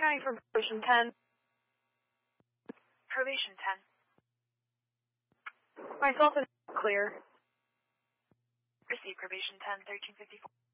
trying for probation 10. Probation 10. Myself is clear. Receive probation 10, 1354.